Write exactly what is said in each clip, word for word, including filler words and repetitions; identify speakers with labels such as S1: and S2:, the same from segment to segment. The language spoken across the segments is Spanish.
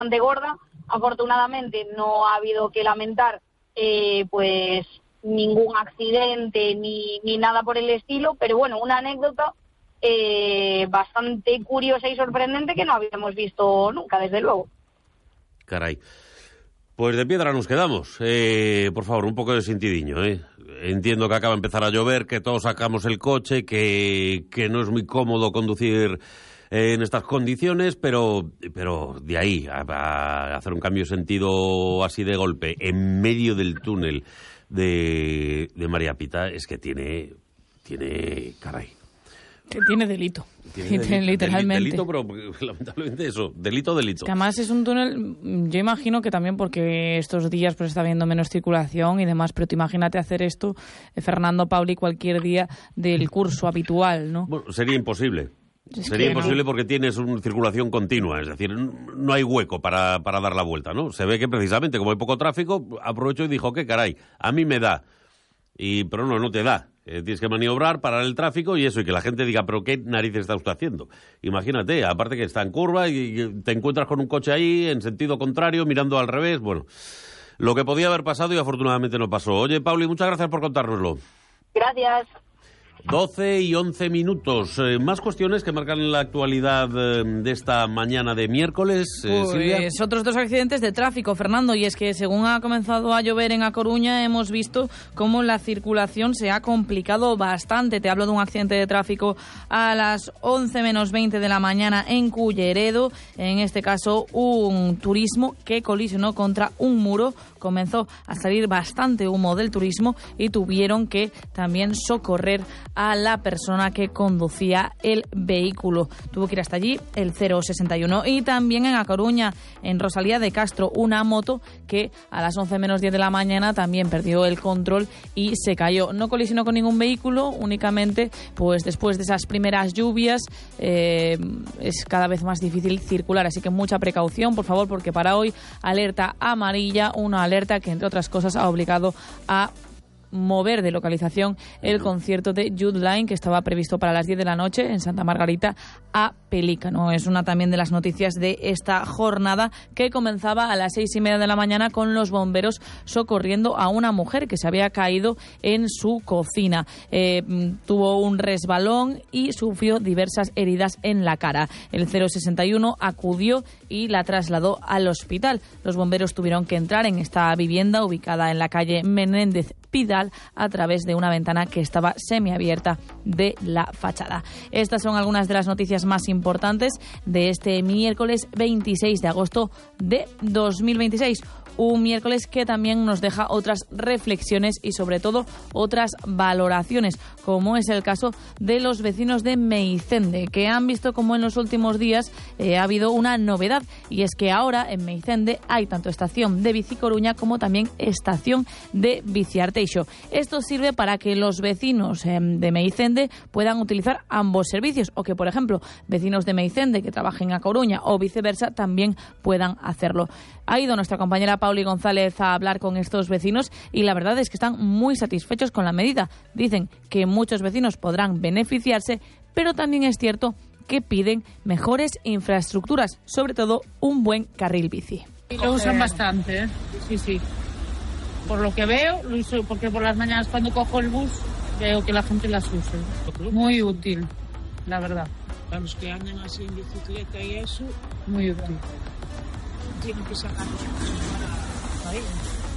S1: bastante gorda. Afortunadamente no ha habido que lamentar eh, pues ningún accidente ni, ni nada por el estilo, pero bueno, una anécdota eh, bastante curiosa y sorprendente que no habíamos visto nunca, desde luego.
S2: Caray. Pues de piedra nos quedamos. Eh, por favor, un poco de sentidiño, ¿eh? Entiendo que acaba de empezar a llover, que todos sacamos el coche, que, que no es muy cómodo conducir eh, en estas condiciones, pero, pero de ahí a, a hacer un cambio de sentido así de golpe, en medio del túnel de, de María Pita, es que tiene, tiene, caray.
S3: Que tiene delito.
S2: Tiene delito,
S3: literalmente.
S2: Delito, pero lamentablemente eso, delito, delito.
S3: Que además es un túnel, yo imagino que también porque estos días pues está habiendo menos circulación y demás, pero tú imagínate hacer esto, eh, Fernando, Pauli, cualquier día del curso habitual, ¿no?
S2: Bueno, sería imposible.
S3: Es
S2: Sería
S3: que
S2: imposible
S3: no.
S2: porque tienes una circulación continua, es decir, no hay hueco para, para dar la vuelta, ¿no? Se ve que precisamente como hay poco tráfico, aprovecho y dijo que caray, a mí me da, y pero no, no te da. Eh, tienes que maniobrar, parar el tráfico y eso, y que la gente diga, pero ¿qué narices está usted haciendo? Imagínate, aparte que está en curva y, y te encuentras con un coche ahí en sentido contrario, mirando al revés, bueno, lo que podía haber pasado y afortunadamente no pasó. Oye, Pauli, muchas gracias por contárnoslo.
S1: Gracias.
S2: doce y once minutos. Eh, más cuestiones que marcan la actualidad eh, de esta mañana de miércoles, eh, Silvia.
S3: Pues otros dos accidentes de tráfico, Fernando, y es que según ha comenzado a llover en A Coruña hemos visto cómo la circulación se ha complicado bastante. Te hablo de un accidente de tráfico a las once menos veinte de la mañana en Culleredo, en este caso un turismo que colisionó contra un muro. Comenzó a salir bastante humo del turismo y tuvieron que también socorrer a la persona que conducía el vehículo. Tuvo que ir hasta allí el cero sesenta y uno. Y también en A Coruña, en Rosalía de Castro, una moto que a las once menos diez de la mañana también perdió el control y se cayó. No colisionó con ningún vehículo, únicamente pues después de esas primeras lluvias eh, es cada vez más difícil circular, así que mucha precaución, por favor, porque para hoy alerta amarilla, una alerta que entre otras cosas ha obligado a mover de localización el concierto de Jude Line que estaba previsto para las diez de la noche en Santa Margarita a Pelícano. Es una también de las noticias de esta jornada que comenzaba a las seis y media de la mañana con los bomberos socorriendo a una mujer que se había caído en su cocina. Eh, tuvo un resbalón y sufrió diversas heridas en la cara. El cero sesenta y uno acudió y la trasladó al hospital. Los bomberos tuvieron que entrar en esta vivienda ubicada en la calle Menéndez Pidal a través de una ventana que estaba semiabierta de la fachada. Estas son algunas de las noticias más importantes de este miércoles veintiséis de agosto de dos mil veintiséis. Un miércoles que también nos deja otras reflexiones y sobre todo otras valoraciones, como es el caso de los vecinos de Meicende, que han visto como en los últimos días eh, ha habido una novedad, y es que ahora en Meicende hay tanto estación de Bici Coruña como también estación de Bici Arteixo. Esto sirve para que los vecinos eh, de Meicende puedan utilizar ambos servicios, o que, por ejemplo, vecinos de Meicende que trabajen a Coruña o viceversa también puedan hacerlo. Ha ido nuestra compañera Pauli González a hablar con estos vecinos y la verdad es que están muy satisfechos con la medida. Dicen que muchos vecinos podrán beneficiarse, pero también es cierto que piden mejores infraestructuras, sobre todo un buen carril bici.
S4: Lo usan bastante, ¿eh? Sí, sí. Por lo que veo, lo uso porque por las mañanas cuando cojo el bus veo que la gente las usa. Muy útil, la verdad.
S5: Para los que andan así en bicicleta y eso,
S4: muy útil.
S5: Tienen que sacar los coches para ahí.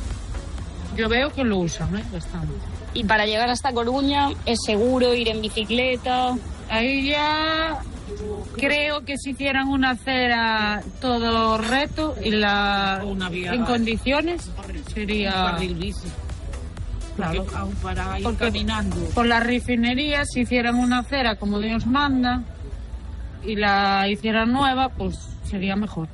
S4: Yo veo que lo usan, ¿eh? Bastante.
S6: Y para llegar hasta Coruña es seguro ir en bicicleta.
S4: Ahí ya creo que si hicieran una acera todo recto y la
S5: una vía
S4: en condiciones sería
S5: un carril bici.
S4: Claro.
S5: Aún para ir
S4: Porque
S5: caminando.
S4: Por las refinerías, si hicieran una acera como Dios manda y la hicieran nueva, pues sería mejor.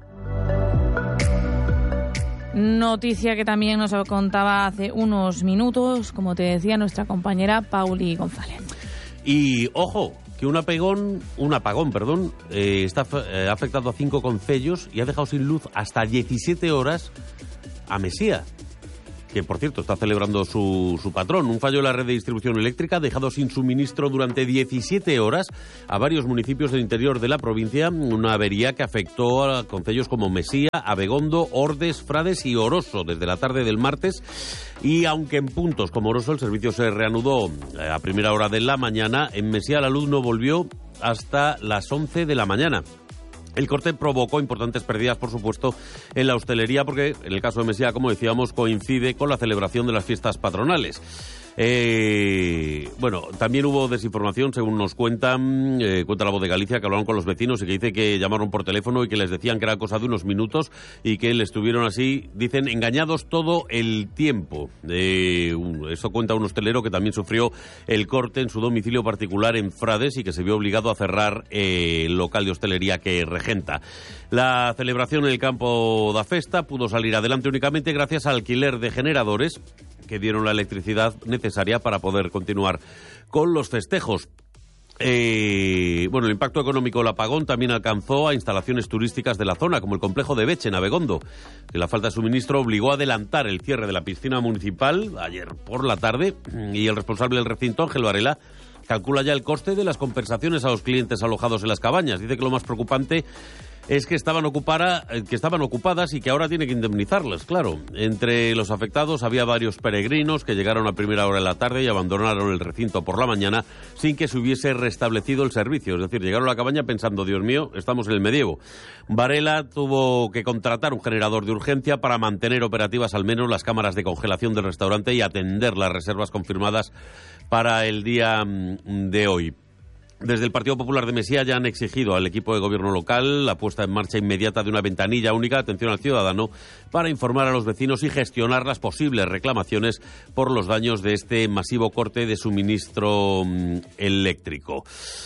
S3: Noticia que también nos contaba hace unos minutos, como te decía, nuestra compañera Pauli González.
S2: Y ojo, que un apagón, un apagón, perdón, eh, está eh, ha afectado a cinco concellos y ha dejado sin luz hasta diecisiete horas a Mesía. que por cierto está celebrando su, su patrón. Un fallo en la red de distribución eléctrica ha dejado sin suministro durante diecisiete horas a varios municipios del interior de la provincia, una avería que afectó a concellos como Mesía, Abegondo, Ordes, Frades y Oroso desde la tarde del martes. Y aunque en puntos como Oroso el servicio se reanudó a primera hora de la mañana, en Mesía la luz no volvió hasta las once de la mañana. El corte provocó importantes pérdidas, por supuesto, en la hostelería, porque en el caso de Mesía, como decíamos, coincide con la celebración de las fiestas patronales. Eh, bueno, también hubo desinformación, según nos cuentan, eh, cuenta la Voz de Galicia, que hablaron con los vecinos y que dice que llamaron por teléfono y que les decían que era cosa de unos minutos y que le estuvieron así, dicen, engañados todo el tiempo. Eh, eso cuenta un hostelero que también sufrió el corte en su domicilio particular en Frades y que se vio obligado a cerrar eh, el local de hostelería que regenta. La celebración en el campo da Festa pudo salir adelante únicamente gracias al alquiler de generadores que dieron la electricidad necesaria para poder continuar con los festejos. Eh, bueno, el impacto económico del apagón también alcanzó a instalaciones turísticas de la zona, como el complejo de Beche, en Abegondo, que la falta de suministro obligó a adelantar el cierre de la piscina municipal ayer por la tarde, y el responsable del recinto, Ángel Varela, calcula ya el coste de las compensaciones a los clientes alojados en las cabañas. Dice que lo más preocupante es que estaban, ocupara, que estaban ocupadas y que ahora tiene que indemnizarlas, claro. Entre los afectados había varios peregrinos que llegaron a primera hora de la tarde y abandonaron el recinto por la mañana sin que se hubiese restablecido el servicio. Es decir, llegaron a la cabaña pensando, Dios mío, estamos en el medievo. Varela tuvo que contratar un generador de urgencia para mantener operativas al menos las cámaras de congelación del restaurante y atender las reservas confirmadas para el día de hoy. Desde el Partido Popular de Mesía ya han exigido al equipo de gobierno local la puesta en marcha inmediata de una ventanilla única de atención al ciudadano para informar a los vecinos y gestionar las posibles reclamaciones por los daños de este masivo corte de suministro mmm, eléctrico.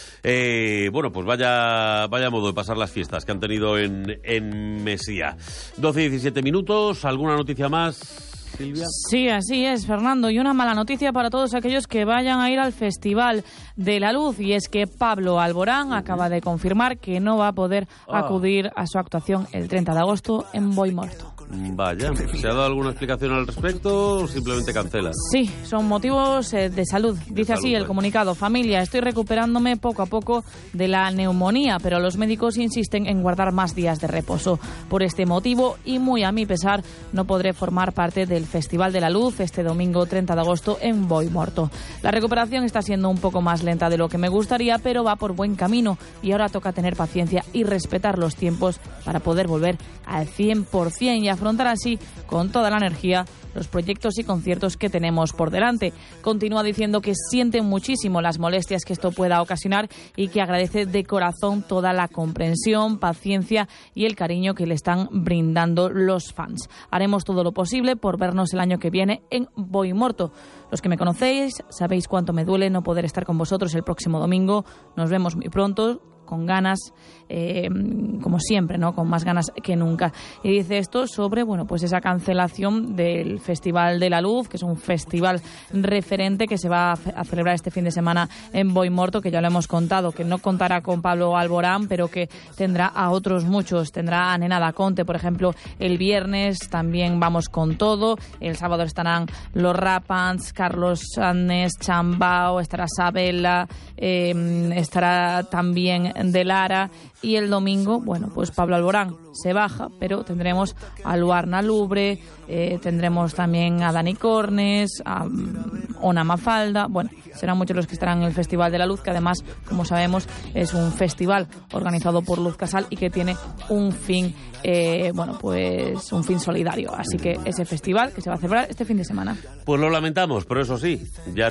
S2: Eh, bueno, pues vaya, vaya modo de pasar las fiestas que han tenido en, en Mesía. doce y diecisiete minutos, ¿alguna noticia más? Silvia.
S3: Sí, así es, Fernando. Y una mala noticia para todos aquellos que vayan a ir al Festival de la Luz, y es que Pablo Alborán uh-huh. acaba de confirmar que no va a poder ah. acudir a su actuación el treinta de agosto en Boimorto.
S2: Vaya, ¿se ha dado alguna explicación al respecto o simplemente cancela?
S3: Sí, son motivos eh, de salud.
S2: De
S3: Dice
S2: salud,
S3: así el
S2: ¿eh?
S3: comunicado: familia, estoy recuperándome poco a poco de la neumonía, pero los médicos insisten en guardar más días de reposo. Por este motivo, y muy a mi pesar, no podré formar parte del Festival de la Luz este domingo treinta de agosto en Boimorto. La recuperación está siendo un poco más lenta de lo que me gustaría, pero va por buen camino y ahora toca tener paciencia y respetar los tiempos para poder volver al cien por ciento y afrontar así con toda la energía los proyectos y conciertos que tenemos por delante. Continúa diciendo que siente muchísimo las molestias que esto pueda ocasionar y que agradece de corazón toda la comprensión, paciencia y el cariño que le están brindando los fans. Haremos todo lo posible por vernos el año que viene en Boimorto. Los que me conocéis sabéis cuánto me duele no poder estar con vosotros el próximo domingo. Nos vemos muy pronto, con ganas, eh, como siempre, ¿no? Con más ganas que nunca. Y dice esto sobre, bueno, pues esa cancelación del Festival de la Luz, que es un festival referente que se va a, a celebrar este fin de semana en Boimorto, que ya lo hemos contado, que no contará con Pablo Alborán, pero que tendrá a otros muchos. Tendrá a Nena Daconte, por ejemplo, el viernes también Vamos con Todo. El sábado estarán los Rapans, Carlos Sánchez, Chambao, estará Sabela, eh, estará también de Lara, y el domingo, bueno, pues Pablo Alborán se baja, pero tendremos a Luarna Lubre, eh, tendremos también a Dani Cornes, a um, Ona Mafalda. Bueno, serán muchos los que estarán en el Festival de la Luz, que además, como sabemos, es un festival organizado por Luz Casal y que tiene un fin, eh, bueno, pues un fin solidario. Así que ese festival que se va a celebrar este fin de semana.
S2: Pues lo lamentamos, pero eso sí, ya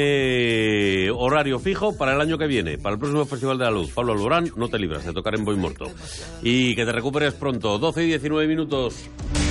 S2: tiene horario fijo para el año que viene, para el próximo Festival de la Luz. Pablo Alborán, no te libras de tocar en Boimorto. Y que te recuperes pronto. doce y diecinueve minutos.